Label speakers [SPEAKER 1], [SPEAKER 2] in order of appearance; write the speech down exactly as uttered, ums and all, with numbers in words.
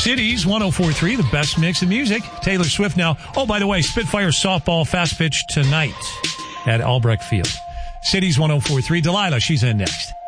[SPEAKER 1] Cities one oh four point three, the best mix of music. Taylor Swift now. Oh, by the way, Spitfire softball fast pitch tonight at Albrecht Field. Cities one oh four point three. Delilah, she's in next.